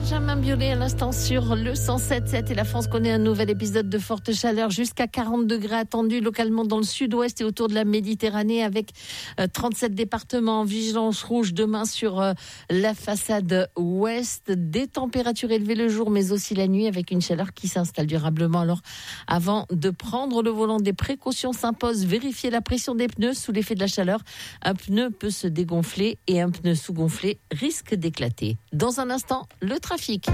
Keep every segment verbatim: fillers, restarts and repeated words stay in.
Benjamin Biolay à l'instant sur le cent sept virgule sept et la France connaît un nouvel épisode de forte chaleur jusqu'à quarante degrés attendus localement dans le sud-ouest et autour de la Méditerranée avec trente-sept départements en vigilance rouge demain sur la façade ouest. Des températures élevées le jour mais aussi la nuit avec une chaleur qui s'installe durablement. Alors avant de prendre le volant, des précautions s'imposent. Vérifiez la pression des pneus sous l'effet de la chaleur. Un pneu peut se dégonfler et un pneu sous-gonflé risque d'éclater. Dans un instant, le trafic.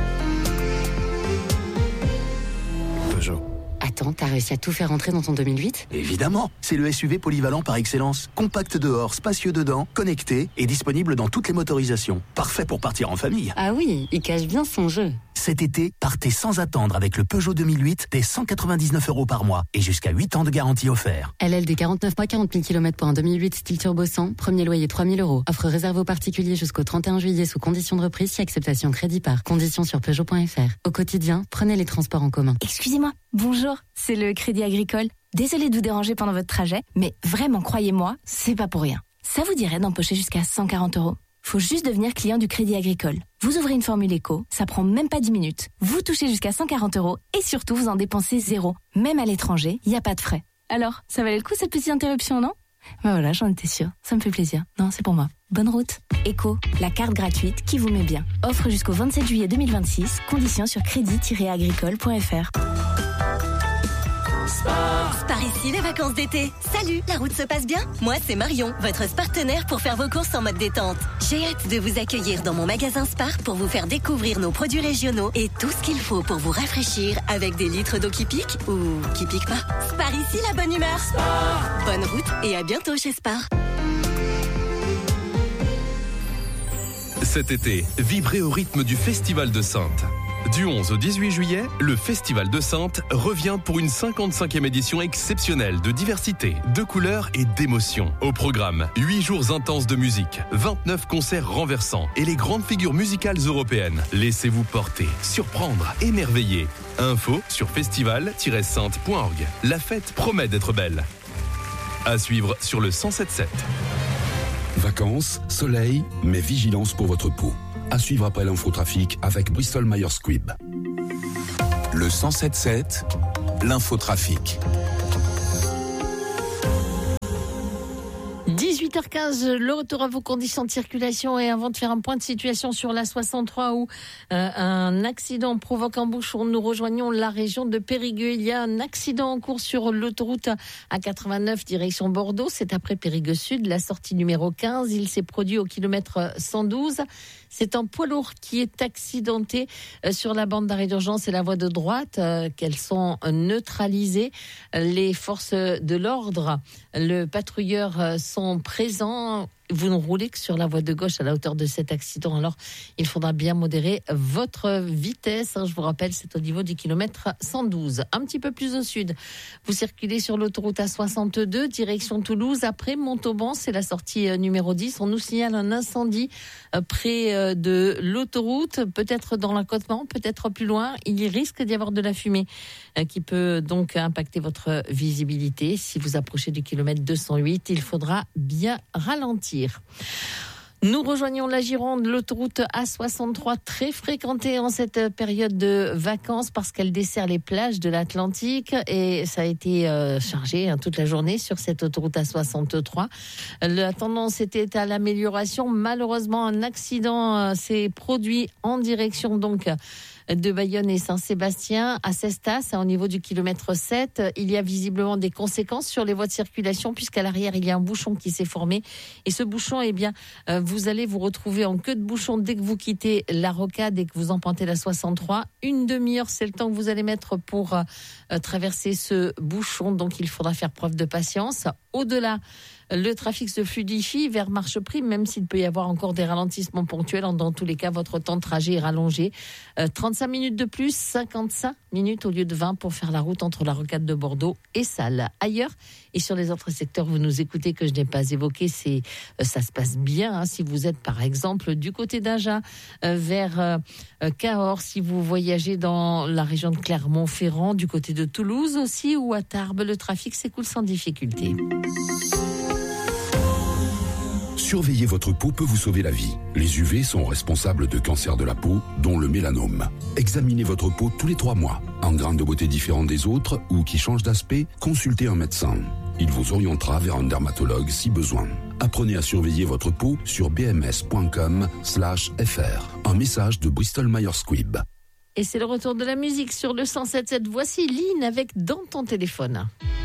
Peugeot. Attends, t'as réussi à tout faire rentrer dans ton deux mille huit ? Évidemment, c'est le S U V polyvalent par excellence. Compact dehors, spacieux dedans, connecté et disponible dans toutes les motorisations. Parfait pour partir en famille. Ah oui, il cache bien son jeu. Cet été, partez sans attendre avec le Peugeot deux mille huit dès cent quatre-vingt-dix-neuf euros par mois et jusqu'à huit ans de garantie offert. L L D quarante-neuf mois, quarante mille kilomètres pour un deux mille huit style turbo cent, premier loyer trois mille euros. Offre réservée aux particuliers jusqu'au trente et un juillet sous conditions de reprise si acceptation crédit par. Conditions sur Peugeot point F R. Au quotidien, prenez les transports en commun. Excusez-moi, bonjour, c'est le Crédit Agricole. Désolée de vous déranger pendant votre trajet, mais vraiment, croyez-moi, c'est pas pour rien. Ça vous dirait d'empocher jusqu'à cent quarante euros ? Faut juste devenir client du Crédit Agricole. Vous ouvrez une formule éco, ça prend même pas dix minutes. Vous touchez jusqu'à cent quarante euros et surtout vous en dépensez zéro. Même à l'étranger, il n'y a pas de frais. Alors, ça valait le coup cette petite interruption, non ? Ben voilà, j'en étais sûre. Ça me fait plaisir. Non, c'est pour moi. Bonne route. Éco, la carte gratuite qui vous met bien. Offre jusqu'au vingt-sept juillet deux mille vingt-six. Conditions sur crédit tiret agricole point F R. Sport. Par ici, les vacances d'été. Salut, la route se passe bien ? Moi, c'est Marion, votre partenaire pour faire vos courses en mode détente. J'ai hâte de vous accueillir dans mon magasin Spar pour vous faire découvrir nos produits régionaux et tout ce qu'il faut pour vous rafraîchir avec des litres d'eau qui piquent ou qui piquent pas. Spar ici, la bonne humeur. Spar. Bonne route et à bientôt chez Spar. Cet été, vibrez au rythme du Festival de Saintes. Du onze au dix-huit juillet, le Festival de Saintes revient pour une cinquante-cinquième édition exceptionnelle de diversité, de couleurs et d'émotions. Au programme, huit jours intenses de musique, vingt-neuf concerts renversants et les grandes figures musicales européennes. Laissez-vous porter, surprendre, émerveiller. Info sur festival tiret sainte point org. La fête promet d'être belle. À suivre sur le cent sept virgule sept. Vacances, soleil, mais vigilance pour votre peau. À suivre après l'infotrafic avec Bristol Myers Squibb. Le cent sept virgule sept, l'infotrafic. dix-huit heures quinze, le retour à vos conditions de circulation et avant de faire un point de situation sur la soixante-trois où euh, un accident provoque un bouchon, nous rejoignons la région de Périgueux. Il y a un accident en cours sur l'autoroute A quatre-vingt-neuf direction Bordeaux, c'est après Périgueux Sud, la sortie numéro quinze. Il s'est produit au kilomètre cent douze. C'est un poids lourd qui est accidenté sur la bande d'arrêt d'urgence et la voie de droite, euh, qu'elles sont neutralisées. Les forces de l'ordre, le patrouilleur sont présents. Vous ne roulez que sur la voie de gauche à la hauteur de cet accident. Alors, il faudra bien modérer votre vitesse. Je vous rappelle, c'est au niveau du kilomètre cent douze. Un petit peu plus au sud, vous circulez sur l'autoroute A soixante-deux, direction Toulouse. Après Montauban, c'est la sortie numéro dix. On nous signale un incendie près de l'autoroute, peut-être dans l'accotement, peut-être plus loin. Il risque d'y avoir de la fumée qui peut donc impacter votre visibilité. Si vous approchez du kilomètre deux cent huit, il faudra bien ralentir. Nous rejoignons la Gironde, l'autoroute A soixante-trois, très fréquentée en cette période de vacances parce qu'elle dessert les plages de l'Atlantique et ça a été euh, chargé hein, toute la journée sur cette autoroute A soixante-trois. La tendance était à l'amélioration. Malheureusement, un accident euh, s'est produit en direction donc de Bayonne et Saint-Sébastien à Cestas, au niveau du kilomètre sept. Il y a visiblement des conséquences sur les voies de circulation puisqu'à l'arrière, il y a un bouchon qui s'est formé. Et ce bouchon, eh bien, euh, vous allez vous retrouver en queue de bouchon dès que vous quittez la rocade et que vous empruntez la soixante-trois. Une demi-heure, c'est le temps que vous allez mettre pour euh, traverser ce bouchon. Donc, il faudra faire preuve de patience. Au-delà, le trafic se fluidifie vers Marcheprime, même s'il peut y avoir encore des ralentissements ponctuels. Dans tous les cas, votre temps de trajet est rallongé. Euh, trente-cinq minutes de plus, cinquante-cinq minutes au lieu de vingt pour faire la route entre la rocade de Bordeaux et Salles. Ailleurs et sur les autres secteurs, vous nous écoutez que je n'ai pas évoqué, c'est, euh, ça se passe bien. Hein, si vous êtes par exemple du côté d'Agen euh, vers euh, Cahors, si vous voyagez dans la région de Clermont-Ferrand, du côté de Toulouse aussi ou à Tarbes, le trafic s'écoule sans difficulté. Surveiller votre peau peut vous sauver la vie. Les U V sont responsables de cancers de la peau, dont le mélanome. Examinez votre peau tous les trois mois. Un grain de beauté différent des autres ou qui change d'aspect, consultez un médecin. Il vous orientera vers un dermatologue si besoin. Apprenez à surveiller votre peau sur bms.com slash fr. Un message de Bristol Myers Squibb. Et c'est le retour de la musique sur le cent sept virgule sept. Voici Lynn avec Dans ton téléphone.